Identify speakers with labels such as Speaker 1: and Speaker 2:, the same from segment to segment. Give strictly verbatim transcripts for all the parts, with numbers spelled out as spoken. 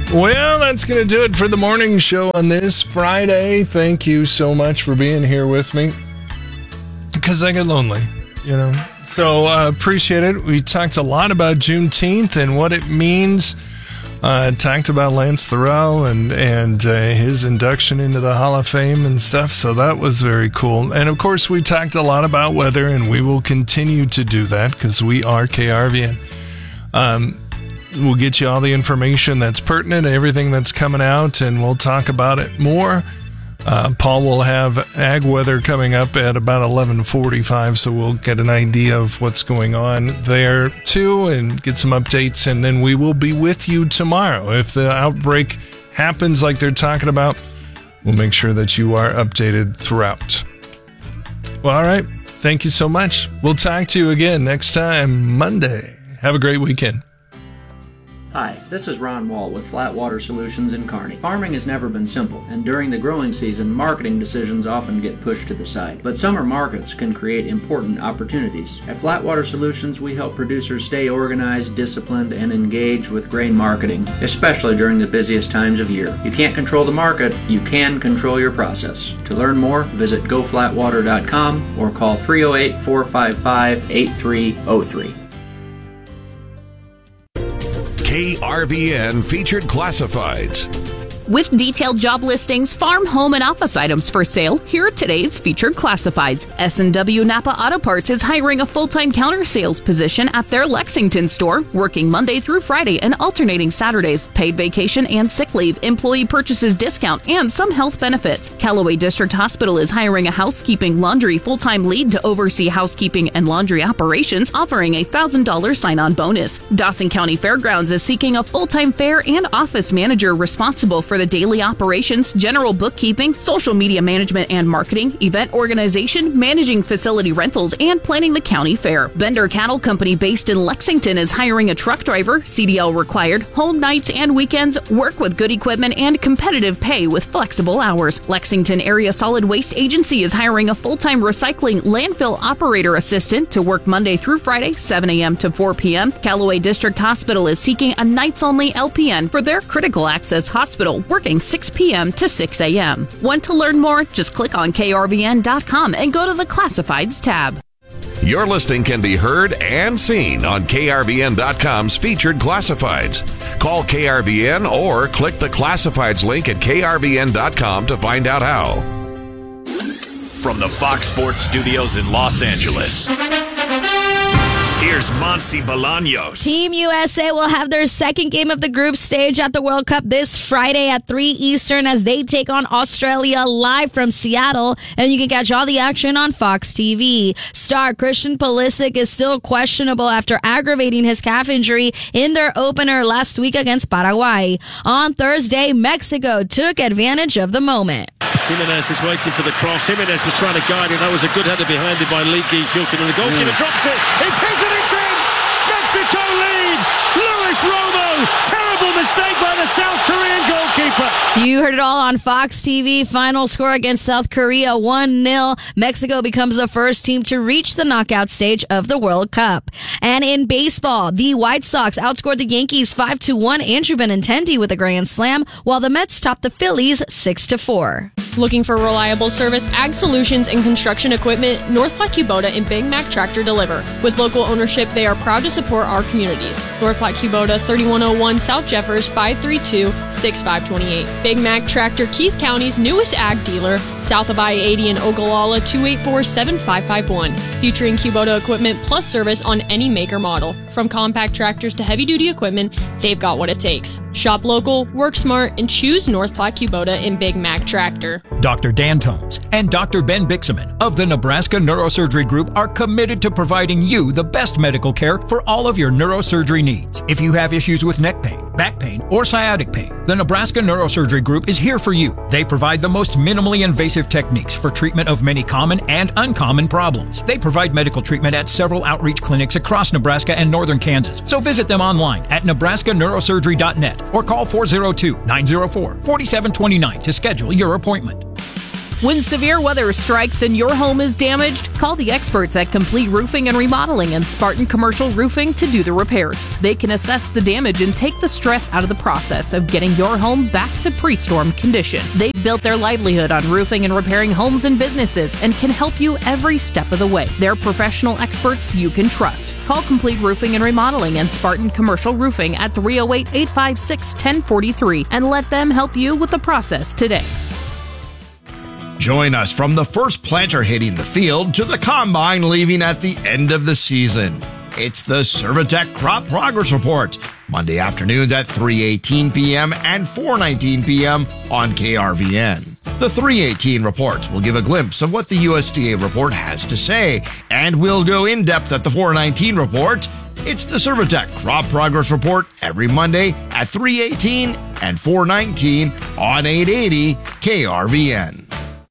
Speaker 1: Well, that's going to do it for the morning show on this Friday. Thank you so much for being here with me. Because I get lonely, you know. So uh, appreciate it. We talked a lot about Juneteenth and what it means. Uh, talked about Lance Thurell and, and uh, his induction into the Hall of Fame and stuff. So that was very cool. And of course, we talked a lot about weather, and we will continue to do that because we are K R V N. Um, We'll get you all the information that's pertinent, everything that's coming out, and we'll talk about it more. Uh, Paul will have ag weather coming up at about eleven forty-five, so we'll get an idea of what's going on there, too, and get some updates, and then we will be with you tomorrow. If the outbreak happens like they're talking about, we'll make sure that you are updated throughout. Well, all right. Thank you so much. We'll talk to you again next time, Monday. Have a great weekend.
Speaker 2: Hi, this is Ron Wall with Flat Water Solutions in Kearney. Farming has never been simple, and during the growing season, marketing decisions often get pushed to the side. But summer markets can create important opportunities. At Flat Water Solutions, we help producers stay organized, disciplined, and engaged with grain marketing, especially during the busiest times of year. You can't control the market, you can control your process. To learn more, visit go flat water dot com or call three oh eight, four five five, eight three oh three.
Speaker 3: K R V N Featured Classifieds.
Speaker 4: With detailed job listings, farm, home, and office items for sale, here are today's featured classifieds. S and W Napa Auto Parts is hiring a full-time counter sales position at their Lexington store, working Monday through Friday and alternating Saturdays. Paid vacation and sick leave, employee purchases discount, and some health benefits. Callaway District Hospital is hiring a housekeeping laundry full-time lead to oversee housekeeping and laundry operations, offering a one thousand dollars sign-on bonus. Dawson County Fairgrounds is seeking a full-time fair and office manager responsible for the daily operations, general bookkeeping, social media management and marketing, event organization, managing facility rentals, and planning the county fair. Bender Cattle Company based in Lexington is hiring a truck driver, C D L required, home nights and weekends, work with good equipment, and competitive pay with flexible hours. Lexington Area Solid Waste Agency is hiring a full-time recycling landfill operator assistant to work Monday through Friday, seven a.m. to four p.m. Callaway District Hospital is seeking a nights-only L P N for their critical access hospital, working six p.m. to six a.m. Want to learn more? Just click on K R V N dot com and go to the Classifieds tab.
Speaker 3: Your listing can be heard and seen on K R V N dot com's Featured Classifieds. Call K R V N or click the Classifieds link at K R V N dot com to find out how.
Speaker 5: From the Fox Sports Studios in Los Angeles, here's Monse Bolaños.
Speaker 6: Team U S A will have their second game of the group stage at the World Cup this Friday at three Eastern as they take on Australia live from Seattle. And you can catch all the action on Fox T V. Star Christian Pulisic is still questionable after aggravating his calf injury in their opener last week against Paraguay. On Thursday, Mexico took advantage of the moment.
Speaker 7: Jimenez is waiting for the cross. Jimenez was trying to guide it. That was a good header behind it by Lee Gi-Hyukin. And the goalkeeper mm. drops it. It's his and it's in! Mexico lead! Luis Romo! Terrible mistake by the South Korean goalkeeper.
Speaker 6: You heard it all on Fox T V. Final score against South Korea, one nil. Mexico becomes the first team to reach the knockout stage of the World Cup. And in baseball, the White Sox outscored the Yankees five to one. Andrew Benintendi with a grand slam, while the Mets topped the Phillies six to four.
Speaker 8: Looking for reliable service, ag solutions, and construction equipment? North Platte Kubota and Big Mac Tractor deliver. With local ownership, they are proud to support our communities. North Platte Kubota, thirty-one oh one South Jeffers, five three two, six five two eight. Big Mac Tractor, Keith County's newest ag dealer, south of I eighty in Ogallala, two eight four, seven five five one. Featuring Kubota equipment plus service on any make or model. From compact tractors to heavy-duty equipment, they've got what it takes. Shop local, work smart, and choose North Platte Kubota and Big Mac Tractor.
Speaker 9: Doctor Dan Tomes and Doctor Ben Bixaman of the Nebraska Neurosurgery Group are committed to providing you the best medical care for all of your neurosurgery needs. If you have issues with neck pain, back pain, or sciatic pain, the Nebraska Neurosurgery Group is here for you. They provide the most minimally invasive techniques for treatment of many common and uncommon problems. They provide medical treatment at several outreach clinics across Nebraska and northern Kansas. So visit them online at nebraska neurosurgery dot net or call four oh two, nine oh four, four seven two nine to schedule your appointment.
Speaker 4: When severe weather strikes and your home is damaged, call the experts at Complete Roofing and Remodeling and Spartan Commercial Roofing to do the repairs. They can assess the damage and take the stress out of the process of getting your home back to pre-storm condition. They've built their livelihood on roofing and repairing homes and businesses and can help you every step of the way. They're professional experts you can trust. Call Complete Roofing and Remodeling and Spartan Commercial Roofing at three oh eight, eight five six, one oh four three and let them help you with the process today.
Speaker 10: Join us from the first planter hitting the field to the combine leaving at the end of the season. It's the Servitech Crop Progress Report, Monday afternoons at three eighteen p.m. and four nineteen p.m. on K R V N. The three eighteen report will give a glimpse of what the U S D A report has to say, and we'll go in depth at the four nineteen report. It's the Servitech Crop Progress Report every Monday at three eighteen and four nineteen on eight eighty K R V N.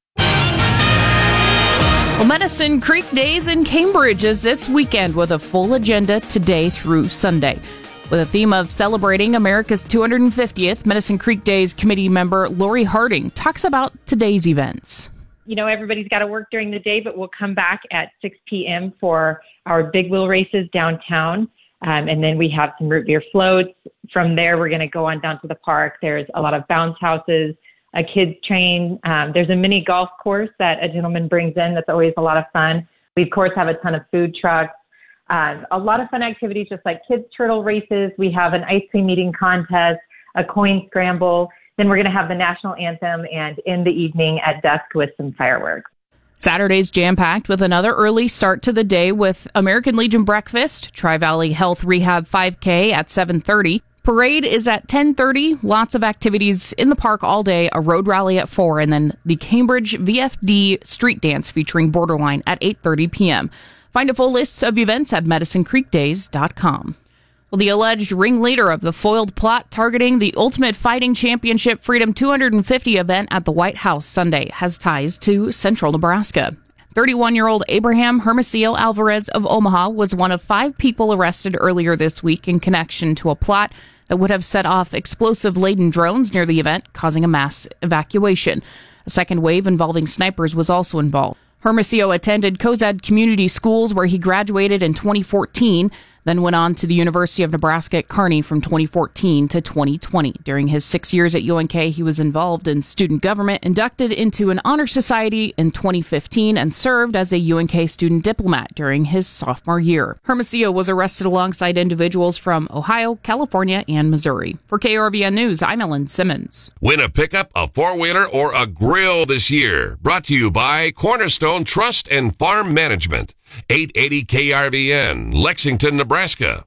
Speaker 4: Well, Medicine Creek Days in Cambridge is this weekend with a full agenda today through Sunday. With a theme of celebrating America's two hundred fiftieth, Medicine Creek Days committee member Lori Harding talks about today's events.
Speaker 11: You know, everybody's got to work during the day, but we'll come back at six p.m. for our big wheel races downtown. Um, and then we have some root beer floats. From there, we're going to go on down to the park. There's a lot of bounce houses, a kids train. Um, there's a mini golf course that a gentleman brings in. That's always a lot of fun. We, of course, have a ton of food trucks. Um, a lot of fun activities, just like kids turtle races. We have an ice cream eating contest, a coin scramble. Then we're going to have the national anthem and end the evening at dusk with some fireworks.
Speaker 4: Saturday's jam-packed with another early start to the day with American Legion breakfast, Tri-Valley Health Rehab five K at seven thirty. Parade is at ten thirty. Lots of activities in the park all day, a road rally at four, and then the Cambridge V F D street dance featuring Borderline at eight thirty p.m. Find a full list of events at medicine creek days dot com. Well, the alleged ringleader of the foiled plot targeting the Ultimate Fighting Championship Freedom two hundred fifty event at the White House Sunday has ties to Central Nebraska. thirty-one-year-old Abraham Hermosillo Alvarez of Omaha was one of five people arrested earlier this week in connection to a plot that would have set off explosive-laden drones near the event, causing a mass evacuation. A second wave involving snipers was also involved. Hermosillo attended Cozad Community Schools, where he graduated in twenty fourteen, then went on to the University of Nebraska at Kearney from twenty fourteen to twenty twenty. During his six years at U N K, he was involved in student government, inducted into an honor society in twenty fifteen, and served as a U N K student diplomat during his sophomore year. Hermosillo was arrested alongside individuals from Ohio, California, and Missouri. For K R V N News, I'm Ellen Simmons.
Speaker 3: Win a pickup, a four-wheeler, or a grill this year. Brought to you by Cornerstone Trust and Farm Management. eight eighty K R V N, Lexington, Nebraska.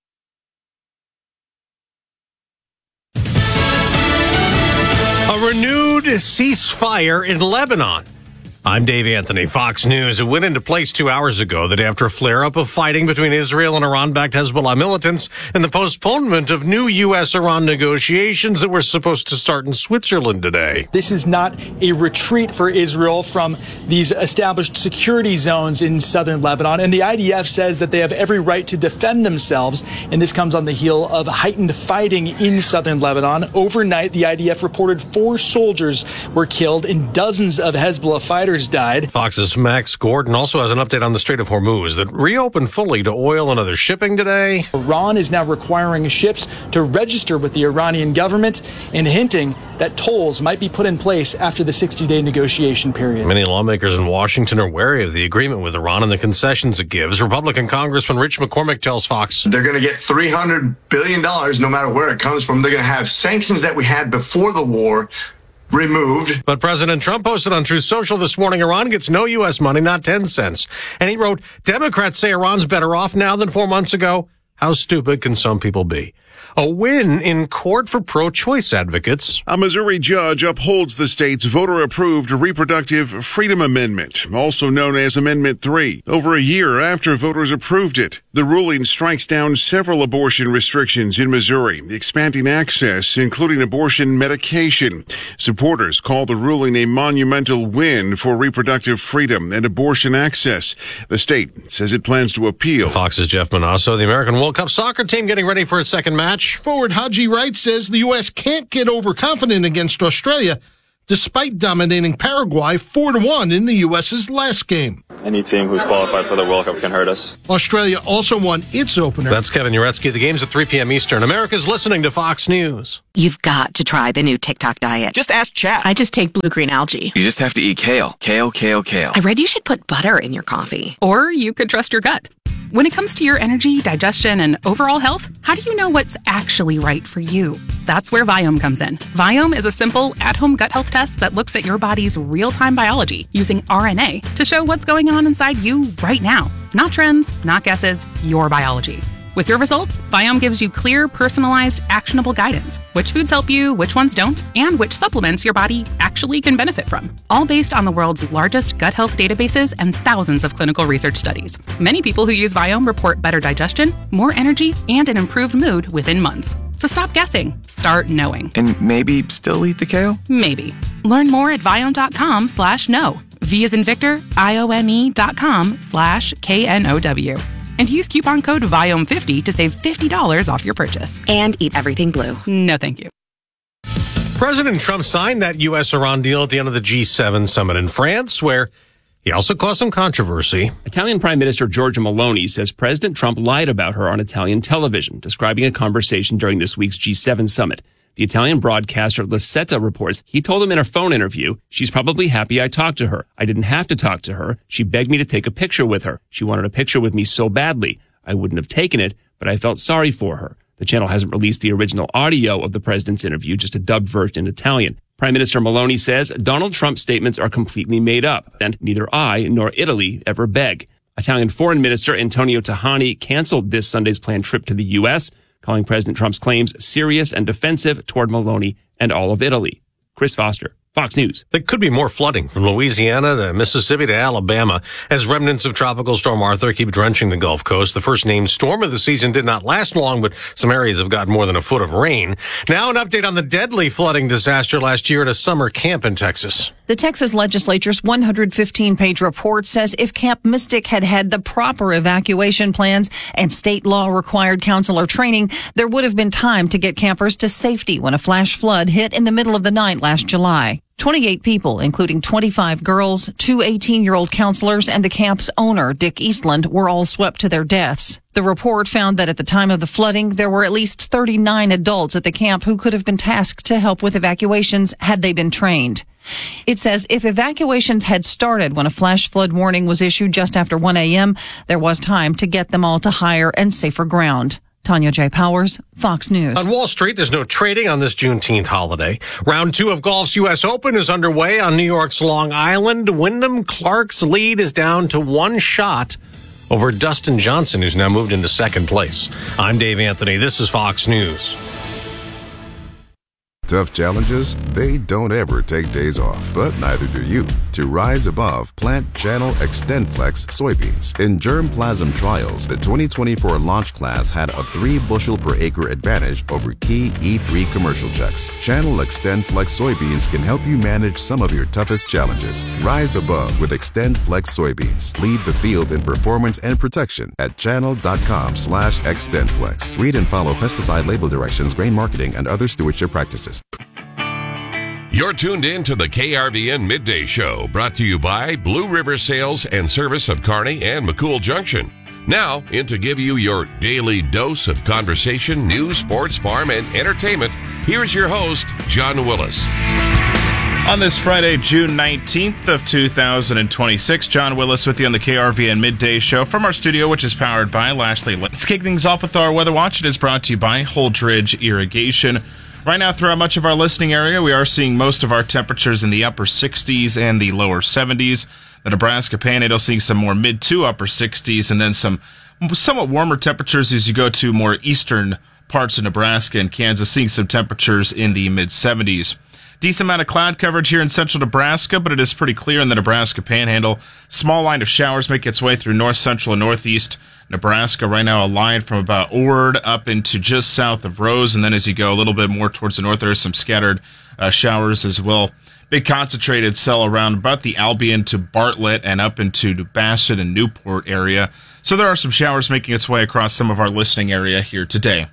Speaker 7: A renewed ceasefire in Lebanon. I'm Dave Anthony, Fox News. It went into place two hours ago that after a flare-up of fighting between Israel and Iran-backed Hezbollah militants and the postponement of new U S-Iran negotiations that were supposed to start in Switzerland today.
Speaker 12: This is not a retreat for Israel from these established security zones in southern Lebanon, and the I D F says that they have every right to defend themselves, and this comes on the heel of heightened fighting in southern Lebanon. Overnight, the I D F reported four soldiers were killed and dozens of Hezbollah fighters died.
Speaker 7: Fox's Max Gordon also has an update on the Strait of Hormuz that reopened fully to oil and other shipping today.
Speaker 12: Iran is now requiring ships to register with the Iranian government and hinting that tolls might be put in place after the sixty-day negotiation period.
Speaker 7: Many lawmakers in Washington are wary of the agreement with Iran and the concessions it gives. Republican Congressman Rich McCormick tells Fox
Speaker 13: they're going to get three hundred billion dollars no matter where it comes from. They're going to have sanctions that we had before the war removed.
Speaker 7: But President Trump posted on Truth Social this morning, Iran gets no U S money, not ten cents. And he wrote, Democrats say Iran's better off now than four months ago. How stupid can some people be? A win in court for pro-choice advocates.
Speaker 14: A Missouri judge upholds the state's voter-approved Reproductive Freedom Amendment, also known as Amendment three, over a year after voters approved it. The ruling strikes down several abortion restrictions in Missouri, expanding access, including abortion medication. Supporters call the ruling a monumental win for reproductive freedom and abortion access. The state says it plans to appeal.
Speaker 7: Fox's Jeff Manasso, the American World Cup soccer team getting ready for its second match.
Speaker 15: Forward Haji Wright says the U S can't get overconfident against Australia. despite dominating Paraguay four to one in the U S's last game.
Speaker 16: Any team who's qualified for the World Cup can hurt us.
Speaker 15: Australia also won its opener.
Speaker 17: That's Kevin Uretsky. The game's at three p.m. Eastern. America's listening to Fox News.
Speaker 18: You've got to try the new TikTok diet.
Speaker 19: Just ask chat.
Speaker 18: I just take blue-green algae.
Speaker 19: You just have to eat kale. Kale, kale, kale.
Speaker 18: I read you should put butter in your coffee.
Speaker 20: Or you could trust your gut. When it comes to your energy, digestion, and overall health, how do you know what's actually right for you? That's where Viome comes in. Viome is a simple, at-home gut health test that looks at your body's real-time biology using R N A to show what's going on inside you right now. Not trends, not guesses, your biology. With your results, Viome gives you clear, personalized, actionable guidance. Which foods help you, which ones don't, and which supplements your body actually can benefit from. All based on the world's largest gut health databases and thousands of clinical research studies. Many people who use Viome report better digestion, more energy, and an improved mood within months. So stop guessing. Start knowing.
Speaker 19: And maybe still eat the kale?
Speaker 20: Maybe. Learn more at Viome.com slash no. V as in Victor, I-O-M-E dot com slash K N O W. And use coupon code Viome fifty to save fifty dollars off your purchase.
Speaker 18: And eat everything blue.
Speaker 20: No, thank you.
Speaker 17: President Trump signed that U S Iran deal at the end of the G seven summit in France, where he also caused some controversy.
Speaker 21: Italian Prime Minister Giorgia Meloni says President Trump lied about her on Italian television, describing a conversation during this week's G seven summit. The Italian broadcaster La Setta reports he told him in a phone interview, "She's probably happy I talked to her. I didn't have to talk to her. She begged me to take a picture with her. She wanted a picture with me so badly. I wouldn't have taken it, but I felt sorry for her." The channel hasn't released the original audio of the president's interview, just a dubbed version in Italian. Prime Minister Meloni says Donald Trump's statements are completely made up, and neither I nor Italy ever beg. Italian Foreign Minister Antonio Tajani canceled this Sunday's planned trip to the U S, calling President Trump's claims serious and defensive toward Meloni and all of Italy. Chris Foster, Fox News.
Speaker 17: There could be more flooding from Louisiana to Mississippi to Alabama as remnants of Tropical Storm Arthur keep drenching the Gulf Coast. The first named storm of the season did not last long, but some areas have gotten more than a foot of rain. Now an update on the deadly flooding disaster last year at a summer camp in Texas.
Speaker 22: The Texas legislature's one hundred fifteen page report says if Camp Mystic had had the proper evacuation plans and state law required counselor training, there would have been time to get campers to safety when a flash flood hit in the middle of the night last July. twenty-eight people, including twenty-five girls, two eighteen-year-old counselors, and the camp's owner, Dick Eastland, were all swept to their deaths. The report found that at the time of the flooding, there were at least thirty-nine adults at the camp who could have been tasked to help with evacuations had they been trained. It says if evacuations had started when a flash flood warning was issued just after one a.m., there was time to get them all to higher and safer ground. Tanya J. Powers, Fox News.
Speaker 17: On Wall Street, there's no trading on this Juneteenth holiday. Round two of golf's U S Open is underway on New York's Long Island. Wyndham Clark's lead is down to one shot over Dustin Johnson, who's now moved into second place. I'm Dave Anthony. This is Fox News.
Speaker 23: Tough challenges, they don't ever take days off, but neither do you. To rise above, plant Channel XtendFlex soybeans. In germplasm trials, the twenty twenty-four launch class had a three bushel per acre advantage over key E three commercial checks. Channel XtendFlex soybeans can help you manage some of your toughest challenges. Rise above with XtendFlex soybeans. Lead the field in performance and protection at channel.com slash XtendFlex. Read and follow pesticide label directions, grain marketing, and other stewardship practices.
Speaker 3: You're tuned in to the K R V N Midday Show, brought to you by Blue River Sales and Service of Kearney and McCool Junction. Now, in to give you your daily dose of conversation, news, sports, farm, and entertainment, here's your host, John Willis.
Speaker 24: On this Friday, June nineteenth of two thousand twenty-six, John Willis with you on the K R V N Midday Show from our studio, which is powered by Lashley. Let's kick things off with our Weather Watch. It is brought to you by Holdridge Irrigation. Right now, throughout much of our listening area, we are seeing most of our temperatures in the upper sixties and the lower seventies. The Nebraska Panhandle seeing some more mid to upper sixties, and then some somewhat warmer temperatures as you go to more eastern parts of Nebraska and Kansas, seeing some temperatures in the mid seventies. Decent amount of cloud coverage here in central Nebraska, but it is pretty clear in the Nebraska Panhandle. Small line of showers make its way through north central and northeast Nebraska. Right now, a line from about Ord up into just south of Rose, and then as you go a little bit more towards the north, there are some scattered uh, showers as well. Big concentrated cell around about the Albion to Bartlett and up into New Bassett and Newport area. So there are some showers making its way across some of our listening area here today.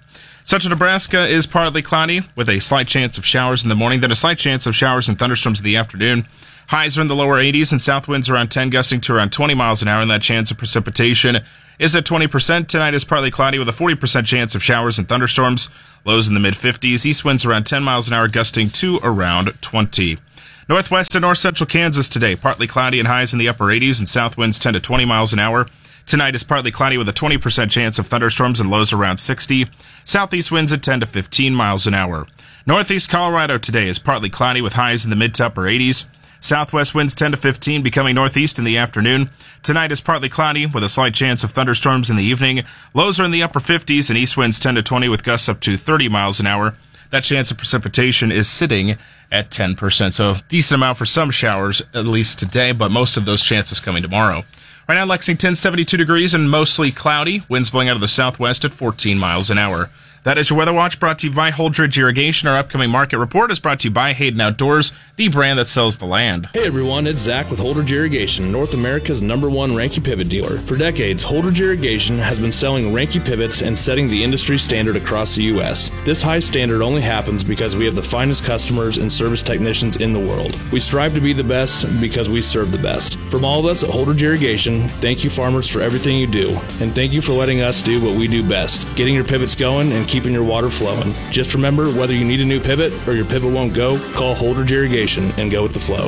Speaker 24: Central Nebraska is partly cloudy with a slight chance of showers in the morning, then a slight chance of showers and thunderstorms in the afternoon. Highs are in the lower eighties and south winds around ten, gusting to around twenty miles an hour, and that chance of precipitation is at twenty percent. Tonight is partly cloudy with a forty percent chance of showers and thunderstorms. Lows in the mid-fifties. East winds around ten miles an hour, gusting to around twenty. Northwest and north central Kansas today, partly cloudy and highs in the upper eighties and south winds ten to twenty miles an hour. Tonight is partly cloudy with a twenty percent chance of thunderstorms and lows around sixty. Southeast winds at ten to fifteen miles an hour. Northeast Colorado today is partly cloudy with highs in the mid to upper eighties. Southwest winds ten to fifteen, becoming northeast in the afternoon. Tonight is partly cloudy with a slight chance of thunderstorms in the evening. Lows are in the upper fifties and east winds ten to twenty with gusts up to thirty miles an hour. That chance of precipitation is sitting at ten percent. So decent amount for some showers, at least today, but most of those chances coming tomorrow. Right now, Lexington, seventy-two degrees and mostly cloudy. Winds blowing out of the southwest at fourteen miles an hour. That is your Weather Watch, brought to you by Holdridge Irrigation. Our upcoming market report is brought to you by Hayden Outdoors, the brand that sells the land.
Speaker 1: Hey everyone, it's Zach with Holdridge Irrigation, North America's number one Ranke pivot dealer. For decades, Holdridge Irrigation has been selling Ranke pivots and setting the industry standard across the U S. This high standard only happens because we have the finest customers and service technicians in the world. We strive to be the best because we serve the best. From all of us at Holdridge Irrigation, thank you farmers for everything you do, and thank you for letting us do what we do best, getting your pivots going and keeping your water flowing. Just remember, whether you need a new pivot or your pivot won't go, call Holdridge Irrigation and go with the flow.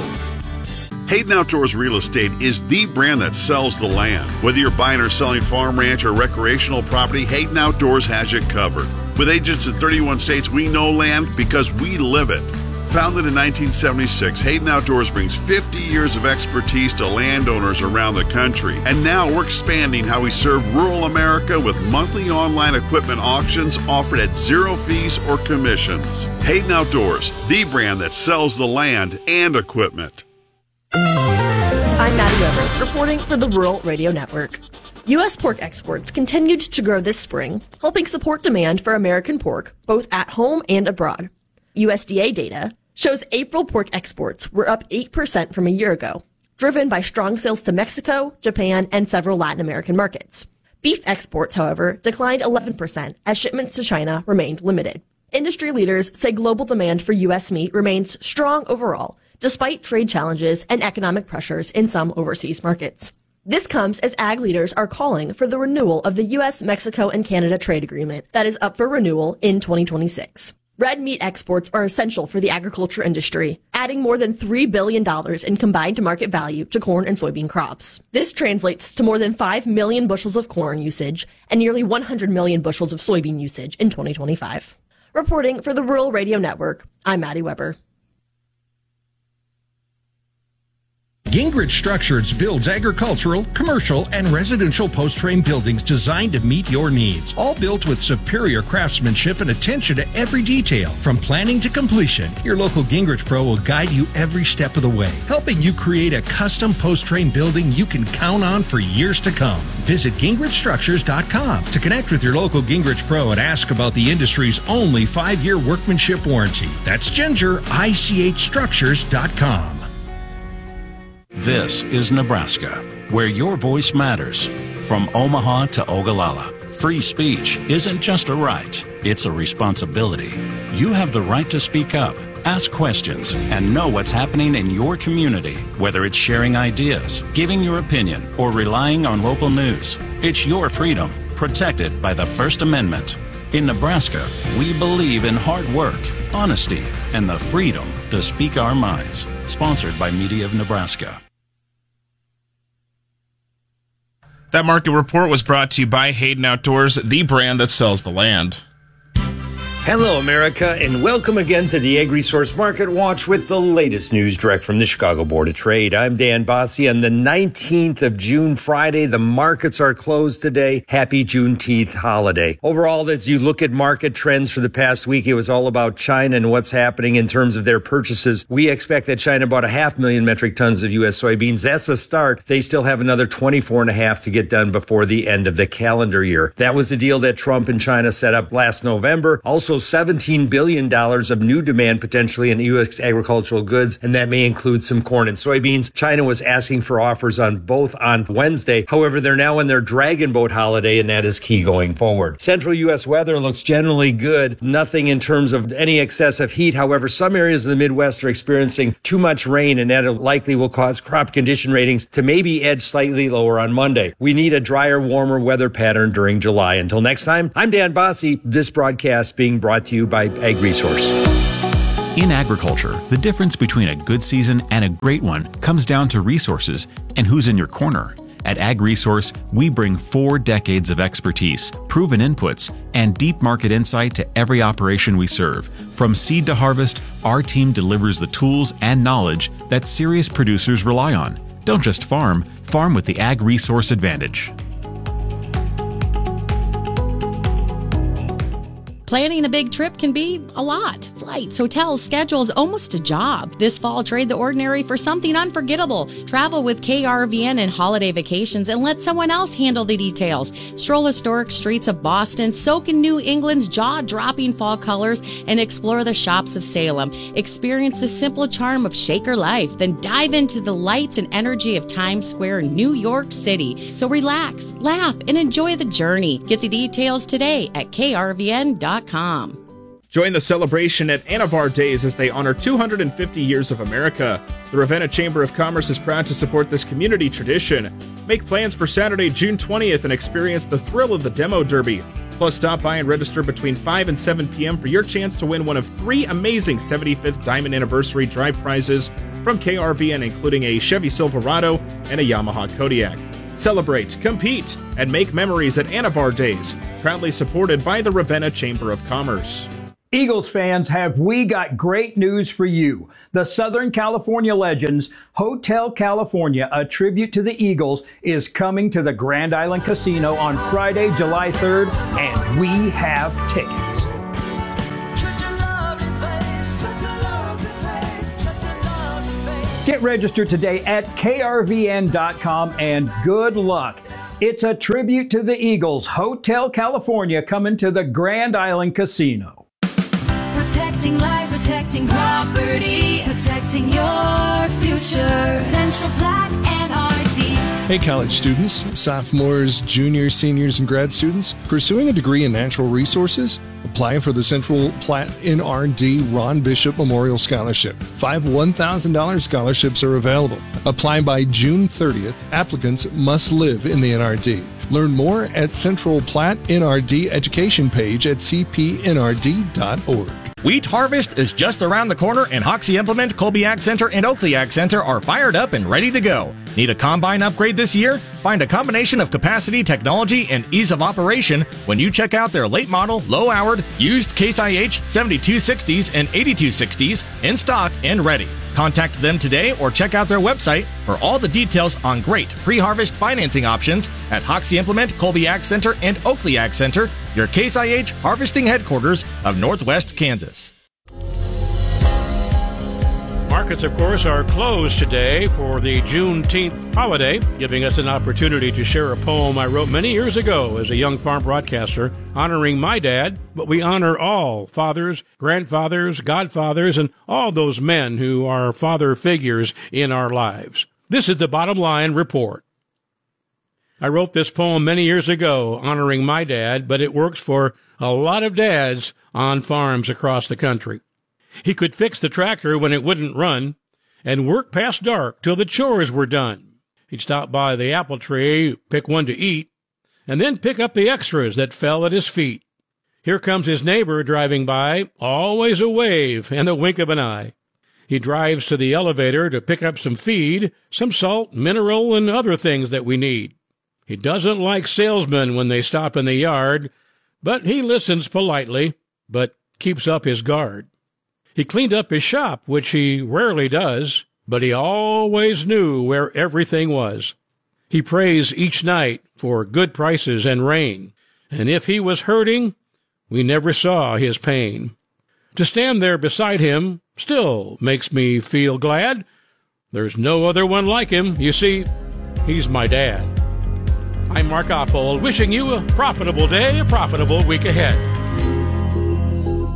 Speaker 14: Hayden Outdoors Real Estate is the brand that sells the land. Whether you're buying or selling farm, ranch, or recreational property, Hayden Outdoors has you covered. With agents in thirty-one states, we know land because we live it. Founded in nineteen seventy-six, Hayden Outdoors brings fifty years of expertise to landowners around the country. And now we're expanding how we serve rural America with monthly online equipment auctions offered at zero fees or commissions. Hayden Outdoors, the brand that sells the land and equipment.
Speaker 2: I'm Maddie Weber, reporting for the Rural Radio Network. U S pork exports continued to grow this spring, helping support demand for American pork, both at home and abroad. U S D A data shows April pork exports were up eight percent from a year ago, driven by strong sales to Mexico, Japan, and several Latin American markets. Beef exports, however, declined eleven percent as shipments to China remained limited. Industry leaders say global demand for U S meat remains strong overall, despite trade challenges and economic pressures in some overseas markets. This comes as ag leaders are calling for the renewal of the U S, Mexico, and Canada trade agreement that is up for renewal in twenty twenty-six. Red meat exports are essential for the agriculture industry, adding more than three billion dollars in combined market value to corn and soybean crops. This translates to more than five million bushels of corn usage and nearly one hundred million bushels of soybean usage in twenty twenty-five. Reporting for the Rural Radio Network, I'm Maddie Weber.
Speaker 9: Gingrich Structures builds agricultural, commercial, and residential post-frame buildings designed to meet your needs. All built with superior craftsmanship and attention to every detail. From planning to completion, your local Gingrich Pro will guide you every step of the way, helping you create a custom post-frame building you can count on for years to come. Visit Gingrich Structures dot com to connect with your local Gingrich Pro and ask about the industry's only five-year workmanship warranty. That's Ginger, I C H Structures dot com.
Speaker 5: This is Nebraska, where your voice matters. From Omaha to Ogallala, free speech isn't just a right, it's a responsibility. You have the right to speak up, ask questions, and know what's happening in your community, whether it's sharing ideas, giving your opinion, or relying on local news. It's your freedom, protected by the First Amendment. In Nebraska, we believe in hard work, honesty, and the freedom to speak our minds. Sponsored by Media of Nebraska.
Speaker 24: That market report was brought to you by Hayden Outdoors, the brand that sells the land.
Speaker 6: Hello, America, and welcome again to the AgResource Market Watch with the latest news direct from the Chicago Board of Trade. I'm Dan Bossie. On the nineteenth of June, Friday, the markets are closed today. Happy Juneteenth holiday. Overall, as you look at market trends for the past week, it was all about China and what's happening in terms of their purchases. We expect that China bought a half million metric tons of U S soybeans. That's a start. They still have another twenty-four and a half to get done before the end of the calendar year. That was the deal that Trump and China set up last November. Also, potential seventeen billion dollars of new demand potentially in U S agricultural goods, and that may include some corn and soybeans. China was asking for offers on both on Wednesday. However, they're now in their Dragon Boat holiday, and that is key going forward. Central U S weather looks generally good. Nothing in terms of any excessive heat. However, some areas of the Midwest are experiencing too much rain, and that likely will cause crop condition ratings to maybe edge slightly lower on Monday. We need a drier, warmer weather pattern during July. Until next time, I'm Dan Bosse. This broadcast being brought to you by Ag Resource.
Speaker 4: In agriculture, the difference between a good season and a great one comes down to resources and who's in your corner. At Ag Resource, we bring four decades of expertise, proven inputs, and deep market insight to every operation we serve. From seed to harvest, our team delivers the tools and knowledge that serious producers rely on. Don't just farm, farm with the Ag Resource advantage.
Speaker 8: Planning a big trip can be a lot. Flights, hotels, schedules, almost a job. This fall, trade the ordinary for something unforgettable. Travel with K R V N and holiday vacations and let someone else handle the details. Stroll historic streets of Boston, soak in New England's jaw-dropping fall colors, and explore the shops of Salem. Experience the simple charm of Shaker life, then dive into the lights and energy of Times Square, New York City. So relax, laugh, and enjoy the journey. Get the details today at K R V N dot com.
Speaker 24: Join the celebration at Anavar Days as they honor two hundred fifty years of America. The Ravenna Chamber of Commerce is proud to support this community tradition. Make plans for Saturday, June twentieth and experience the thrill of the Demo Derby. Plus, stop by and register between five and seven p.m. for your chance to win one of three amazing seventy-fifth Diamond Anniversary Drive prizes from K R V N, including a Chevy Silverado and a Yamaha Kodiak. Celebrate, compete, and make memories at Anavar Days, proudly supported by the Ravenna Chamber of Commerce.
Speaker 9: Eagles fans, have we got great news for you. The Southern California Legends Hotel California, a tribute to the Eagles, is coming to the Grand Island Casino on Friday, July third, and we have tickets. Get registered today at K R V N dot com and good luck. It's a tribute to the Eagles. Hotel California coming to the Grand Island Casino.
Speaker 10: Protecting lives, protecting property, protecting your future. Central Platte N R D.
Speaker 11: Hey college students, sophomores, juniors, seniors, and grad students. Pursuing a degree in natural resources? Apply for the Central Platte N R D Ron Bishop Memorial Scholarship. Five one thousand dollars scholarships are available. Apply by June thirtieth. Applicants must live in the N R D. Learn more at Central Platte N R D education page at c p n r d dot org.
Speaker 25: Wheat harvest is just around the corner, and Hoxie Implement, Colby Ag Center, and Oakley Ag Center are fired up and ready to go. Need a combine upgrade this year? Find a combination of capacity, technology, and ease of operation when you check out their late model, low-hourred, used Case I H seventy-two sixties and eighty-two sixties in stock and ready. Contact them today or check out their website for all the details on great pre-harvest financing options at Hoxie Implement, Colby Ag Center, and Oakley Ag Center, your Case I H harvesting headquarters of Northwest Kansas.
Speaker 26: Markets, of course, are closed today for the Juneteenth holiday, giving us an opportunity to share a poem I wrote many years ago as a young farm broadcaster, honoring my dad, but we honor all fathers, grandfathers, godfathers, and all those men who are father figures in our lives. This is the Bottom Line Report. I wrote this poem many years ago honoring my dad, but it works for a lot of dads on farms across the country. He could fix the tractor when it wouldn't run and work past dark till the chores were done. He'd stop by the apple tree, pick one to eat, and then pick up the extras that fell at his feet. Here comes his neighbor driving by, always a wave and the wink of an eye. He drives to the elevator to pick up some feed, some salt, mineral, and other things that we need. He doesn't like salesmen when they stop in the yard, but he listens politely, but keeps up his guard. He cleaned up his shop, which he rarely does, but he always knew where everything was. He prays each night for good prices and rain, and if he was hurting, we never saw his pain. To stand there beside him still makes me feel glad. There's no other one like him. You see, he's my dad. I'm Mark Oppold, wishing you a profitable day, a profitable week ahead.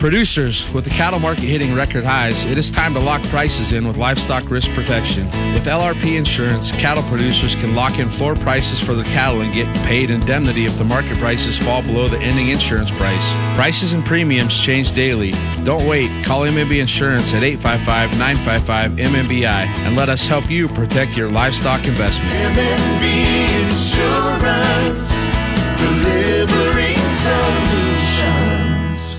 Speaker 1: Producers, with the cattle market hitting record highs, it is time to lock prices in with livestock risk protection. With L R P Insurance, cattle producers can lock in floor prices for their cattle and get paid indemnity if the market prices fall below the ending insurance price. Prices and premiums change daily. Don't wait. Call M M B Insurance at eight five five, nine five five, M M B I and let us help you protect your livestock investment.
Speaker 10: M M B Insurance, delivering solutions.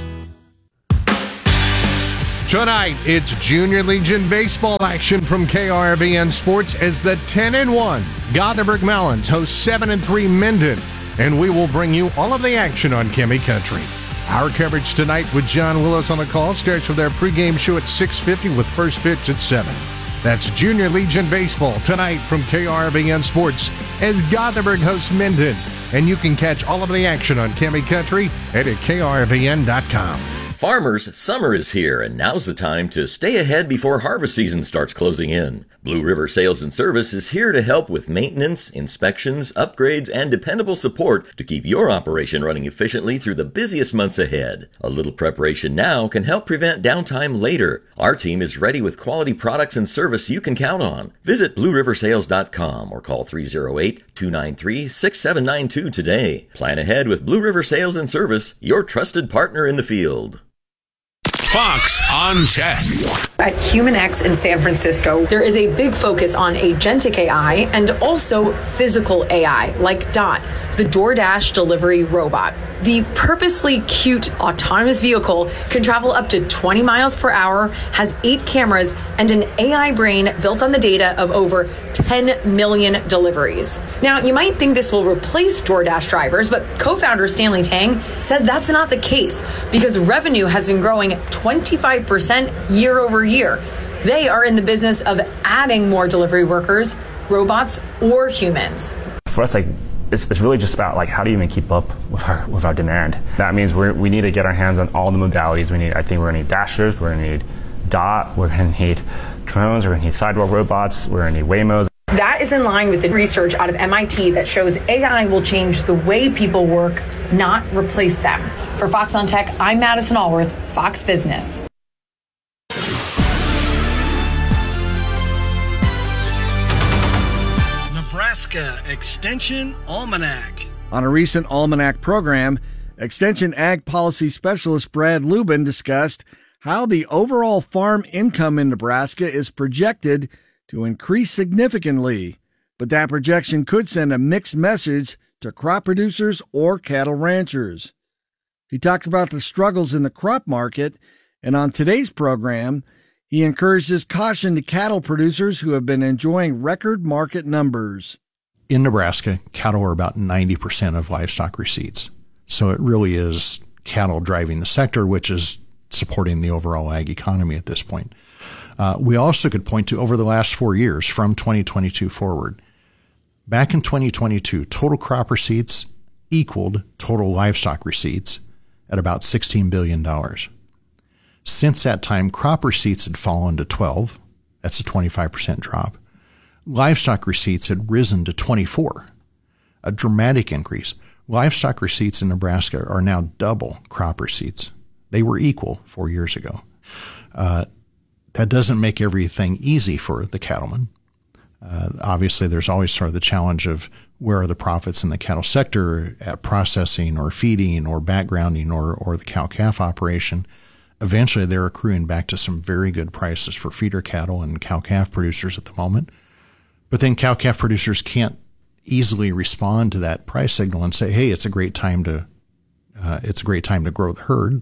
Speaker 7: Tonight, it's Junior Legion baseball action from K R V N Sports as the ten and one Gothenburg Melons host seven and three Minden, and we will bring you all of the action on Kimmy Country. Our coverage tonight with John Willis on the call starts with our pregame show at six fifty with first pitch at seven. That's Junior Legion baseball tonight from K R V N Sports as Gothenburg hosts Minden, and you can catch all of the action on Kimmy Country at K R V N dot com.
Speaker 12: Farmers, summer is here, and now's the time to stay ahead before harvest season starts closing in. Blue River Sales and Service is here to help with maintenance, inspections, upgrades, and dependable support to keep your operation running efficiently through the busiest months ahead. A little preparation now can help prevent downtime later. Our team is ready with quality products and service you can count on. Visit blue river sales dot com or call three oh eight, two nine three, six seven nine two today. Plan ahead with Blue River Sales and Service, your trusted partner in the field.
Speaker 3: Fox on Tech.
Speaker 13: At HumanX in San Francisco, there is a big focus on agentic A I and also physical A I, like Dot, the DoorDash delivery robot. The purposely cute autonomous vehicle can travel up to twenty miles per hour, has eight cameras, and an A I brain built on the data of over ten million deliveries. Now, you might think this will replace DoorDash drivers, but co-founder Stanley Tang says that's not the case because revenue has been growing twenty-five percent year over year. They are in the business of adding more delivery workers, robots, or humans.
Speaker 15: For us, like, it's, it's really just about like how do you even keep up with our with our demand. That means we we need to get our hands on all the modalities. We need. I think we're gonna need dashers. We're gonna need Dot. We're gonna need drones. We're gonna need sidewalk robots. We're gonna need Waymos.
Speaker 13: That is in line with the research out of M I T that shows A I will change the way people work, not replace them. For Fox on Tech, I'm Madison Allworth, Fox Business.
Speaker 16: Nebraska Extension Almanac.
Speaker 19: On a recent Almanac program, Extension Ag Policy Specialist Brad Lubin discussed how the overall farm income in Nebraska is projected to increase significantly, but that projection could send a mixed message to crop producers or cattle ranchers. He talked about the struggles in the crop market, and on today's program, he encourages caution to cattle producers who have been enjoying record market numbers.
Speaker 27: In Nebraska, cattle are about ninety percent of livestock receipts. So it really is cattle driving the sector, which is supporting the overall ag economy at this point. Uh, we also could point to over the last four years from twenty twenty-two forward. Back in twenty twenty-two, total crop receipts equaled total livestock receipts at about sixteen billion dollars. Since that time, crop receipts had fallen to twelve. That's a twenty-five percent drop. Livestock receipts had risen to twenty-four, a dramatic increase. Livestock receipts in Nebraska are now double crop receipts. They were equal four years ago. Uh, that doesn't make everything easy for the cattlemen. Uh, obviously, there's always sort of the challenge of where are the profits in the cattle sector at processing or feeding or backgrounding or, or the cow-calf operation. Eventually, they're accruing back to some very good prices for feeder cattle and cow-calf producers at the moment. But then cow-calf producers can't easily respond to that price signal and say, hey, it's a great time to uh, it's a great time to grow the herd,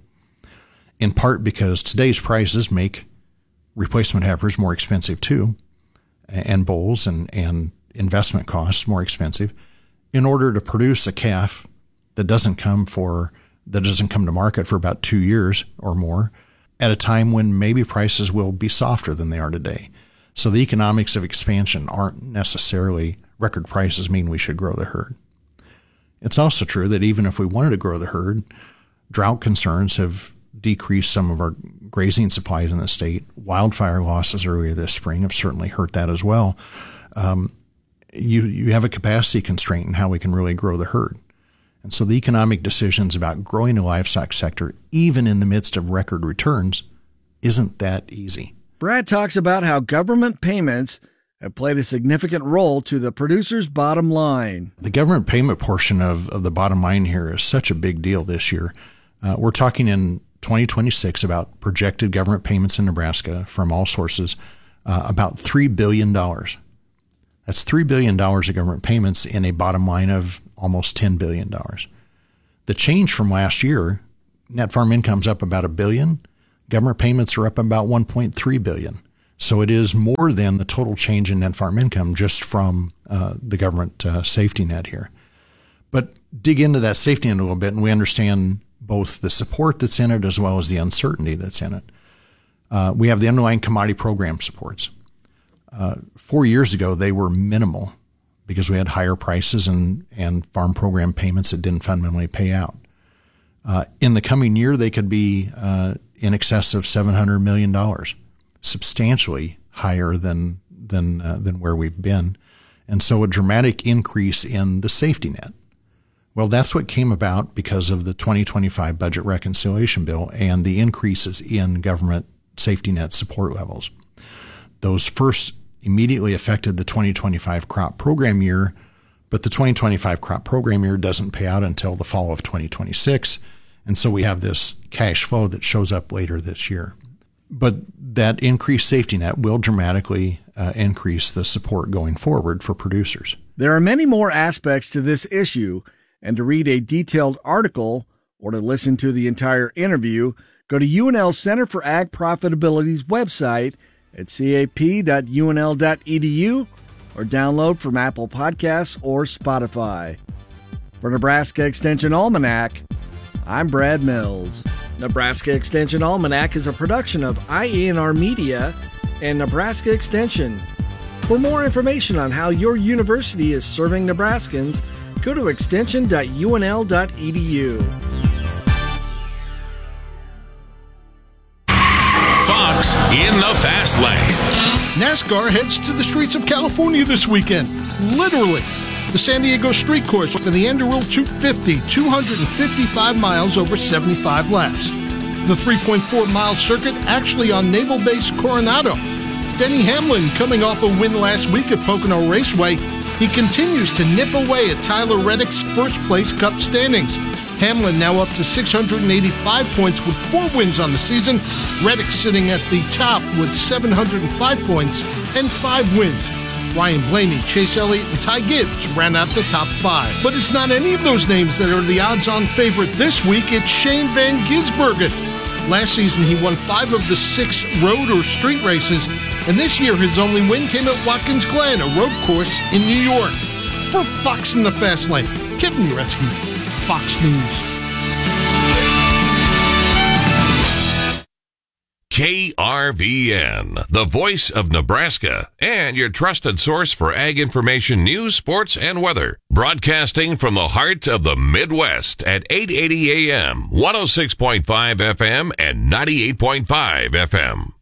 Speaker 27: in part because today's prices make replacement heifers more expensive too, and bulls and, and investment costs more expensive. In order to produce a calf that doesn't come for that doesn't come to market for about two years or more, at a time when maybe prices will be softer than they are today. So the economics of expansion aren't necessarily record prices mean we should grow the herd. It's also true that even if we wanted to grow the herd, drought concerns have decreased some of our grazing supplies in the state. Wildfire losses earlier this spring have certainly hurt that as well. Um, you you have a capacity constraint in how we can really grow the herd. And so the economic decisions about growing a livestock sector, even in the midst of record returns, isn't that easy.
Speaker 19: Brad talks about how government payments have played a significant role to the producer's bottom line.
Speaker 27: The government payment portion of, of the bottom line here is such a big deal this year. Uh, we're talking in twenty twenty-six about projected government payments in Nebraska from all sources, uh, about three billion dollars. That's three billion dollars of government payments in a bottom line of almost ten billion dollars. The change from last year, net farm income's up about a billion. Government payments are up about one point three billion dollars. So it is more than the total change in net farm income just from uh, the government uh, safety net here. But dig into that safety net a little bit, and we understand both the support that's in it as well as the uncertainty that's in it. Uh, we have the underlying commodity program supports. Uh, four years ago, they were minimal because we had higher prices and, and farm program payments that didn't fundamentally pay out. Uh, in the coming year, they could be uh, in excess of seven hundred million dollars, substantially higher than than uh, than where we've been. And so a dramatic increase in the safety net. Well, that's what came about because of the twenty twenty-five budget reconciliation bill and the increases in government safety net support levels. Those first immediately affected the twenty twenty-five crop program year, but the twenty twenty-five crop program year doesn't pay out until the fall of twenty twenty-six. And so we have this cash flow that shows up later this year. But that increased safety net will dramatically uh, increase the support going forward for producers.
Speaker 19: There are many more aspects to this issue, and to read a detailed article or to listen to the entire interview, go to U N L Center for Ag Profitability's website at c a p dot u n l dot e d u or download from Apple Podcasts or Spotify. For Nebraska Extension Almanac, I'm Brad Mills. Nebraska Extension Almanac is a production of I E N R Media and Nebraska Extension. For more information on how your university is serving Nebraskans, go to extension dot u n l dot e d u.
Speaker 3: Fox in the Fast Lane.
Speaker 11: NASCAR heads to the streets of California this weekend. Literally. The San Diego Street Course for the Underhill two fifty, two hundred fifty-five miles over seventy-five laps. The three point four mile circuit actually on Naval Base Coronado. Denny Hamlin coming off a win last week at Pocono Raceway. He continues to nip away at Tyler Reddick's first place Cup standings. Hamlin now up to six hundred eighty-five points with four wins on the season. Reddick sitting at the top with seven hundred five points and five wins. Ryan Blaney, Chase Elliott, and Ty Gibbs ran out the top five. But it's not any of those names that are the odds-on favorite this week. It's Shane Van Gisbergen. Last season, he won five of the six road or street races, and this year his only win came at Watkins Glen, a road course in New York. For Fox in the Fast Lane, Kevin Uretsky, Fox News.
Speaker 3: K R V N, the voice of Nebraska, and your trusted source for ag information, news, sports, and weather. Broadcasting from the heart of the Midwest at eight eighty A M, one oh six point five F M, and ninety-eight point five F M.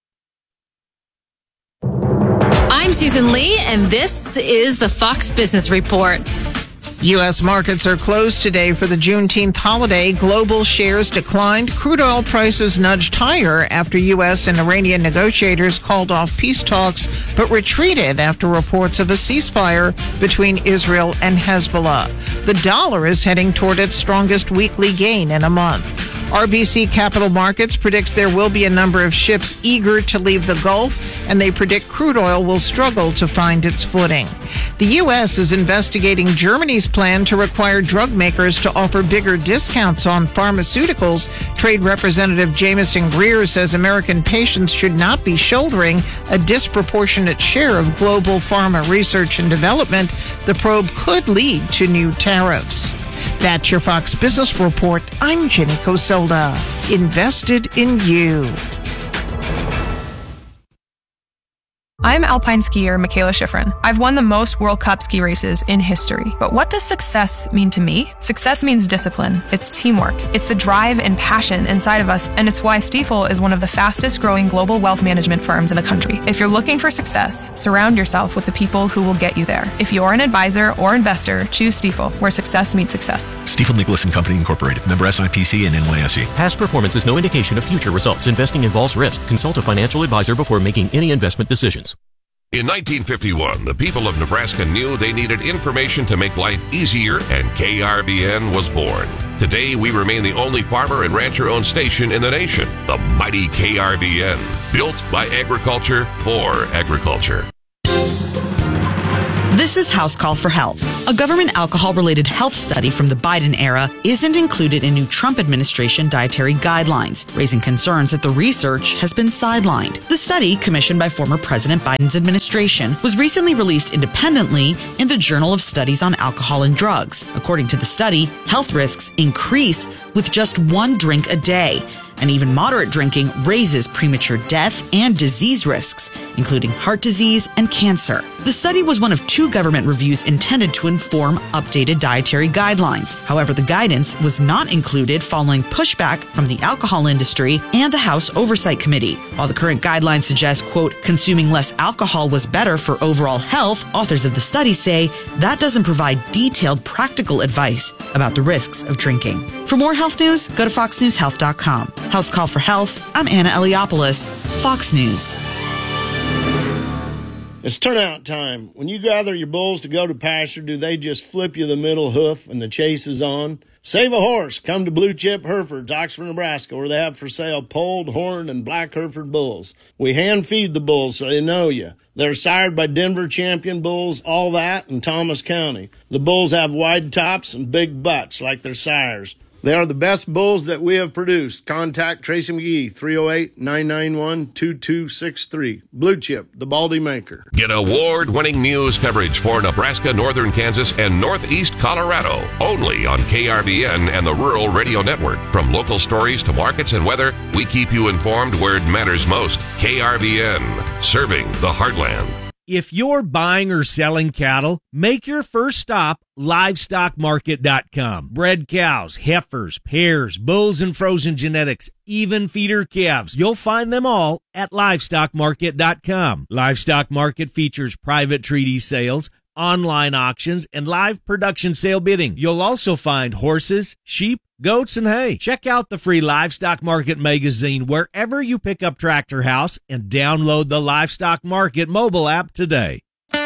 Speaker 14: I'm Susan Lee, and this is the Fox Business Report.
Speaker 17: U S markets are closed today for the Juneteenth holiday. Global shares declined. Crude oil prices nudged higher after U S and Iranian negotiators called off peace talks, but retreated after reports of a ceasefire between Israel and Hezbollah. The dollar is heading toward its strongest weekly gain in a month. R B C Capital Markets predicts there will be a number of ships eager to leave the Gulf, and they predict crude oil will struggle to find its footing. The U S is investigating Germany's plan to require drug makers to offer bigger discounts on pharmaceuticals. Trade Representative Jameson Greer says American patients should not be shouldering a disproportionate share of global pharma research and development. The probe could lead to new tariffs. That's your Fox Business Report. I'm Jenny Coselda. Invested in you.
Speaker 2: I'm alpine skier Michaela Schifrin. I've won the most World Cup ski races in history. But what does success mean to me? Success means discipline. It's teamwork. It's the drive and passion inside of us, and it's why Stifel is one of the fastest growing global wealth management firms in the country. If you're looking for success, surround yourself with the people who will get you there. If you're an advisor or investor, choose Stifel, where success meets success.
Speaker 5: Stifel Nicholas and Company Incorporated. Member S I P C and N Y S E.
Speaker 18: Past performance is no indication of future results. Investing involves risk. Consult a financial advisor before making any investment decisions.
Speaker 3: In nineteen fifty-one, the people of Nebraska knew they needed information to make life easier, and K R V N was born. Today, we remain the only farmer and rancher-owned station in the nation, the mighty K R V N, built by agriculture for agriculture.
Speaker 20: This is House Call for Health. A government alcohol-related health study from the Biden era isn't included in new Trump administration dietary guidelines, raising concerns that the research has been sidelined. The study, commissioned by former President Biden's administration, was recently released independently in the Journal of Studies on Alcohol and Drugs. According to the study, health risks increase with just one drink a day, and even moderate drinking raises premature death and disease risks, including heart disease and cancer. The study was one of two government reviews intended to inform updated dietary guidelines. However, the guidance was not included following pushback from the alcohol industry and the House Oversight Committee. While the current guidelines suggest, quote, consuming less alcohol was better for overall health, authors of the study say that doesn't provide detailed practical advice about the risks of drinking. For more health news, go to fox news health dot com. House Call for Health, I'm Anna Eliopoulos, Fox News.
Speaker 21: It's turnout time. When you gather your bulls to go to pasture, do they just flip you the middle hoof and the chase is on? Save a horse. Come to Blue Chip Herefords, Oxford, Nebraska, where they have for sale polled, horned, and black Hereford bulls. We hand feed the bulls so they know you. They're sired by Denver champion bulls, All That, and Thomas County. The bulls have wide tops and big butts like their sires. They are the best bulls that we have produced. Contact Tracy McGee, three oh eight, nine nine one, two two six three. Blue Chip, the Baldy Maker.
Speaker 3: Get award-winning news coverage for Nebraska, northern Kansas, and northeast Colorado. Only on K R V N and the Rural Radio Network. From local stories to markets and weather, we keep you informed where it matters most. K R V N, serving the heartland.
Speaker 22: If you're buying or selling cattle, make your first stop livestock market dot com. Bred cows, heifers, pairs, bulls and frozen genetics, even feeder calves. You'll find them all at livestock market dot com. Livestock Market features private treaty sales, online auctions, and live production sale bidding. You'll also find horses, sheep, goats, and hay. Check out the free Livestock Market magazine wherever you pick up Tractor House and download the Livestock Market mobile app today.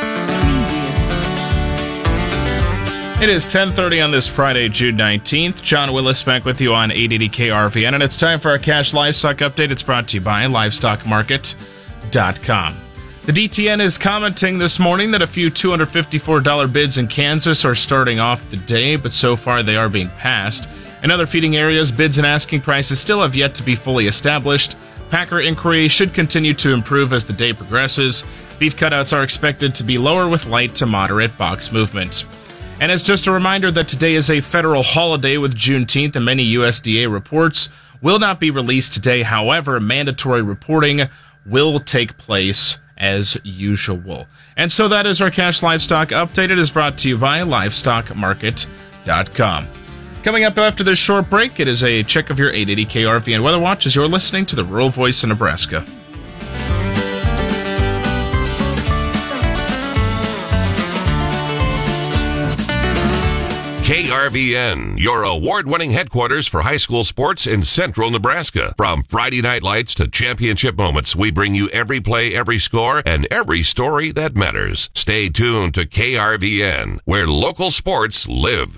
Speaker 24: It is ten thirty on this Friday, June nineteenth. John Willis back with you on eight eighty K R V N, and it's time for our cash livestock update. It's brought to you by livestock market dot com. The D T N is commenting this morning that a few two hundred fifty-four dollars bids in Kansas are starting off the day, but so far they are being passed. In other feeding areas, bids and asking prices still have yet to be fully established. Packer inquiry should continue to improve as the day progresses. Beef cutouts are expected to be lower with light to moderate box movement. And as just a reminder that today is a federal holiday with Juneteenth, and many U S D A reports will not be released today. However, mandatory reporting will take place as usual. And so that is our cash livestock update. It is brought to you by livestock market dot com. Coming up after this short break, it is a check of your eight eighty K R V N Weather Watch as you're listening to the Rural Voice in Nebraska.
Speaker 3: K R V N, your award-winning headquarters for high school sports in central Nebraska. From Friday night lights to championship moments, we bring you every play, every score, and every story that matters. Stay tuned to K R V N, where local sports live.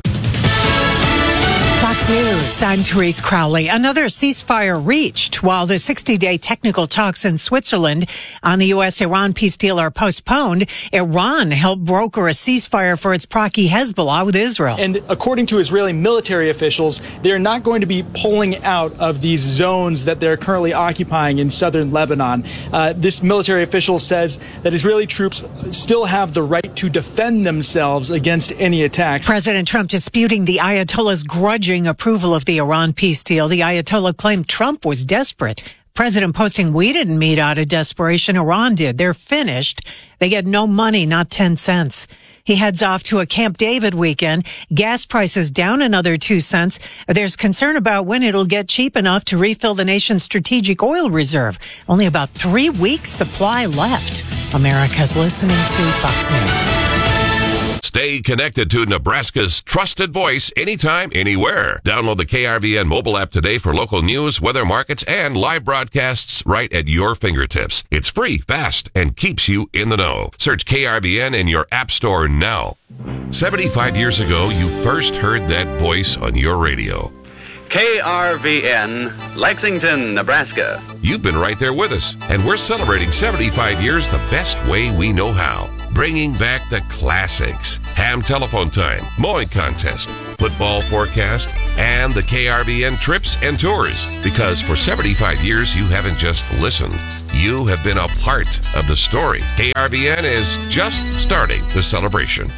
Speaker 23: Fox News, I'm Therese Crowley. Another ceasefire reached while the sixty-day technical talks in Switzerland on the U S Iran peace deal are postponed. Iran helped broker a ceasefire for its proxy Hezbollah with Israel.
Speaker 28: And according to Israeli military officials, they're not going to be pulling out of these zones that they're currently occupying in southern Lebanon. Uh, this military official says that Israeli troops still have the right to defend themselves against any attacks.
Speaker 23: President Trump disputing the Ayatollah's grudging approval of the Iran peace deal. The Ayatollah claimed Trump was desperate President posting, we didn't meet out of desperation. Iran did. They're finished. They get no money, not ten cents. He heads off to a Camp David weekend. Gas prices down another two cents. There's concern about when it'll get cheap enough to refill the nation's strategic oil reserve. Only about three weeks supply left. America's listening to Fox News.
Speaker 3: Stay connected to Nebraska's trusted voice anytime, anywhere. Download the K R V N mobile app today for local news, weather, markets, and live broadcasts right at your fingertips. It's free, fast, and keeps you in the know. Search K R V N in your app store now. seventy-five years ago, you first heard that voice on your radio.
Speaker 1: K R V N, Lexington, Nebraska.
Speaker 3: You've been right there with us, and we're celebrating seventy-five years the best way we know how. Bringing back the classics, ham telephone time, mowing contest, football forecast, and the K R V N trips and tours. Because for seventy-five years, you haven't just listened. You have been a part of the story. K R V N is just starting the celebration.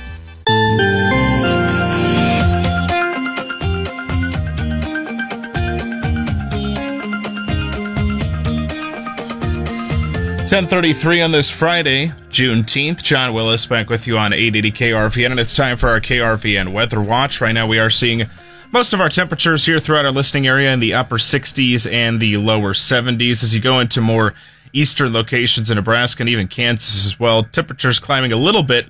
Speaker 24: ten thirty-three on this Friday, Juneteenth. John Willis back with you on eight eighty K R V N, and it's time for our K R V N Weather Watch. Right now we are seeing most of our temperatures here throughout our listening area in the upper sixties and the lower seventies. As you go into more eastern locations in Nebraska and even Kansas as well, temperatures climbing a little bit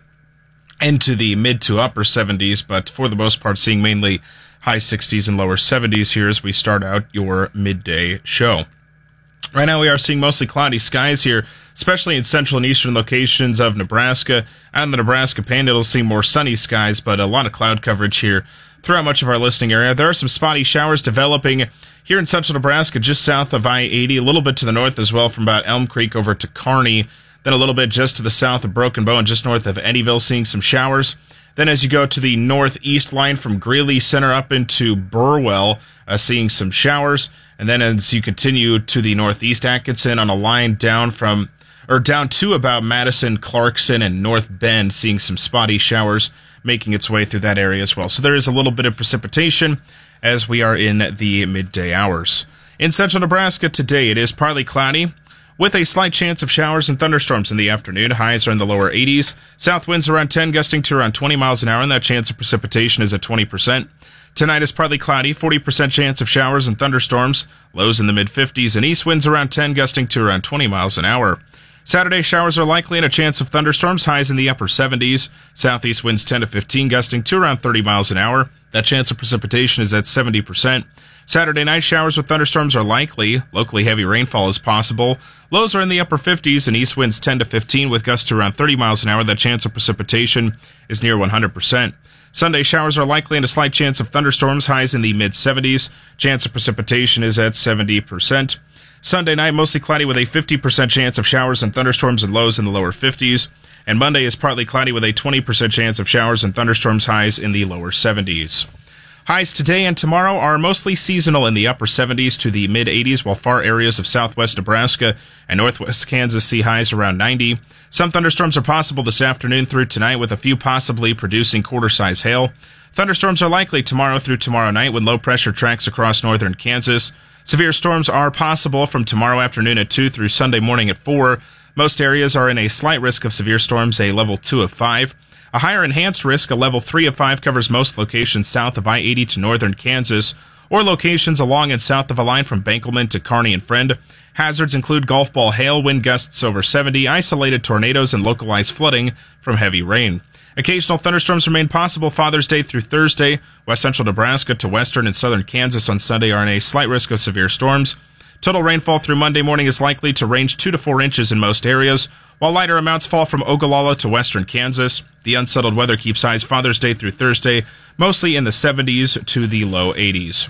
Speaker 24: into the mid to upper seventies, but for the most part seeing mainly high sixties and lower seventies here as we start out your midday show. Right now we are seeing mostly cloudy skies here, especially in central and eastern locations of Nebraska. Out in the Nebraska Panhandle, it'll see more sunny skies, but a lot of cloud coverage here throughout much of our listening area. There are some spotty showers developing here in central Nebraska, just south of I eighty, a little bit to the north as well from about Elm Creek over to Kearney, then a little bit just to the south of Broken Bow and just north of Eddyville, seeing some showers. Then as you go to the northeast line from Greeley Center up into Burwell, uh, seeing some showers. And then as you continue to the northeast Atkinson on a line down from, or down to about Madison, Clarkson, and North Bend, seeing some spotty showers making its way through that area as well. So there is a little bit of precipitation as we are in the midday hours. In central Nebraska today, it is partly cloudy with a slight chance of showers and thunderstorms in the afternoon. Highs are in the lower eighties. South winds around ten, gusting to around twenty miles an hour, and that chance of precipitation is at twenty percent. Tonight is partly cloudy, forty percent chance of showers and thunderstorms, lows in the mid-fifties, and east winds around ten, gusting to around twenty miles an hour. Saturday, showers are likely and a chance of thunderstorms, highs in the upper seventies. Southeast winds ten to fifteen, gusting to around thirty miles an hour. That chance of precipitation is at seventy percent. Saturday night, showers with thunderstorms are likely. Locally heavy rainfall is possible. Lows are in the upper fifties, and east winds ten to fifteen with gusts to around thirty miles an hour. That chance of precipitation is near one hundred percent. Sunday, showers are likely and a slight chance of thunderstorms, highs in the mid-seventies. Chance of precipitation is at seventy percent. Sunday night, mostly cloudy with a fifty percent chance of showers and thunderstorms and lows in the lower fifties. And Monday is partly cloudy with a twenty percent chance of showers and thunderstorms, highs in the lower seventies. Highs today and tomorrow are mostly seasonal in the upper seventies to the mid-eighties, while far areas of southwest Nebraska and northwest Kansas see highs around ninety. Some thunderstorms are possible this afternoon through tonight, with a few possibly producing quarter-size hail. Thunderstorms are likely tomorrow through tomorrow night when low-pressure tracks across northern Kansas. Severe storms are possible from tomorrow afternoon at two through Sunday morning at four. Most areas are in a slight risk of severe storms, a level two of five. A higher enhanced risk, a level three of five, covers most locations south of I eighty to northern Kansas, or locations along and south of a line from Benkelman to Kearney and Friend. Hazards include golf ball hail, wind gusts over seventy, isolated tornadoes, and localized flooding from heavy rain. Occasional thunderstorms remain possible Father's Day through Thursday. West central Nebraska to western and southern Kansas on Sunday are in a slight risk of severe storms. Total rainfall through Monday morning is likely to range two to four inches in most areas, while lighter amounts fall from Ogallala to western Kansas. The unsettled weather keeps highs Father's Day through Thursday, mostly in the seventies to the low eighties.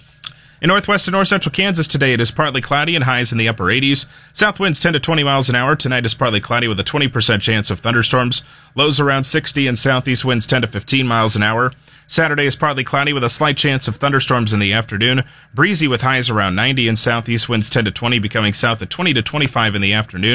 Speaker 24: In northwest and north central Kansas today, it is partly cloudy and highs in the upper eighties. South winds ten to twenty miles an hour. Tonight is partly cloudy with a twenty percent chance of thunderstorms. Lows around sixty, and southeast winds ten to fifteen miles an hour. Saturday is partly cloudy with a slight chance of thunderstorms in the afternoon. Breezy with highs around ninety, and southeast winds ten to twenty, becoming south at twenty to twenty-five in the afternoon.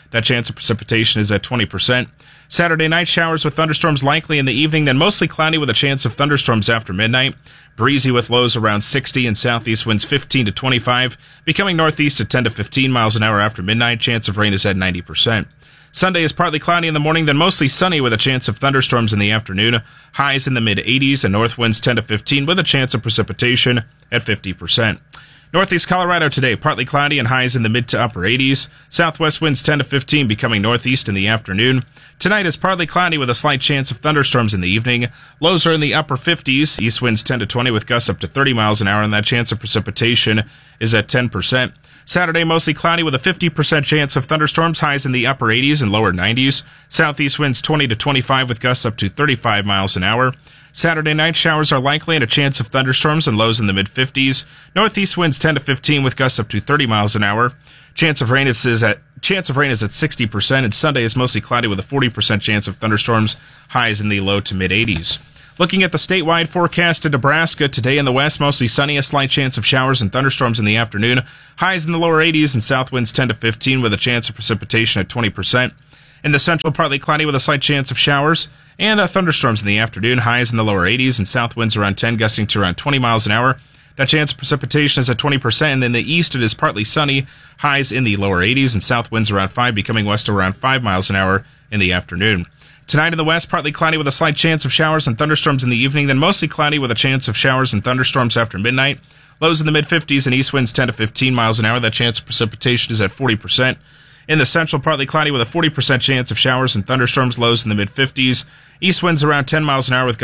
Speaker 24: That chance of precipitation is at twenty percent. Saturday night, showers with thunderstorms likely in the evening, then mostly cloudy with a chance of thunderstorms after midnight. Breezy with lows around sixty and southeast winds fifteen to twenty-five, becoming northeast at ten to fifteen miles an hour after midnight. Chance of rain is at ninety percent. Sunday is partly cloudy in the morning, then mostly sunny with a chance of thunderstorms in the afternoon. Highs in the mid eighties and north winds ten to fifteen with a chance of precipitation at fifty percent. Northeast Colorado today, partly cloudy and highs in the mid to upper eighties. Southwest winds ten to fifteen, becoming northeast in the afternoon. Tonight is partly cloudy with a slight chance of thunderstorms in the evening. Lows are in the upper fifties. East winds ten to twenty with gusts up to thirty miles an hour, and that chance of precipitation is at ten percent. Saturday, mostly cloudy with a fifty percent chance of thunderstorms, highs in the upper eighties and lower nineties. Southeast winds twenty to twenty-five with gusts up to thirty-five miles an hour. Saturday night, showers are likely and a chance of thunderstorms and lows in the mid-fifties. Northeast winds ten to fifteen with gusts up to thirty miles an hour. Chance of rain is, is at chance of rain is at sixty percent, and Sunday is mostly cloudy with a forty percent chance of thunderstorms, highs in the low to mid-eighties. Looking at the statewide forecast in Nebraska, today in the west, mostly sunny, a slight chance of showers and thunderstorms in the afternoon. Highs in the lower eighties and south winds ten to fifteen with a chance of precipitation at twenty percent. In the central, partly cloudy with a slight chance of showers and uh, thunderstorms in the afternoon. Highs in the lower eighties and south winds around ten, gusting to around twenty miles an hour. That chance of precipitation is at twenty percent. And in the east, it is partly sunny. Highs in the lower eighties and south winds around five, becoming west around five miles an hour in the afternoon. Tonight in the west, partly cloudy with a slight chance of showers and thunderstorms in the evening, then mostly cloudy with a chance of showers and thunderstorms after midnight. Lows in the mid-fifties and east winds ten to fifteen miles an hour. That chance of precipitation is at forty percent. In the central, partly cloudy with a forty percent chance of showers and thunderstorms, lows in the mid-fifties. East winds around ten miles an hour with